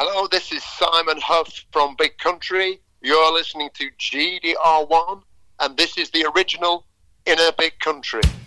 Hello, this is Simon Huff from Big Country. You're listening to GDR1, and this is the original Inner Big Country.